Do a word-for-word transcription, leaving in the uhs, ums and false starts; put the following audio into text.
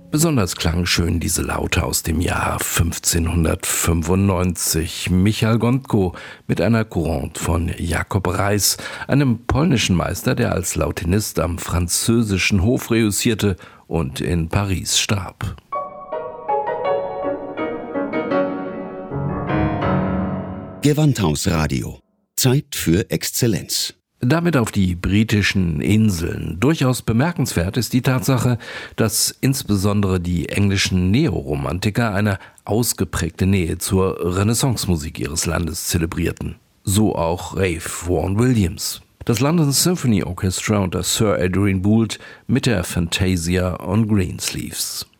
Besonders klang schön diese Laute aus dem Jahr fünfzehnhundertfünfundneunzig. Michał Gondko mit einer Courante von Jakob Reis, einem polnischen Meister, der als Lautenist am französischen Hof reüssierte und in Paris starb. Gewandhausradio. Zeit für Exzellenz. Damit auf die britischen Inseln. Durchaus bemerkenswert ist die Tatsache, dass insbesondere die englischen Neoromantiker eine ausgeprägte Nähe zur Renaissance-Musik ihres Landes zelebrierten. So auch Ralph Vaughan Williams. Das London Symphony Orchestra unter Sir Adrian Boult mit der Fantasia on Greensleeves.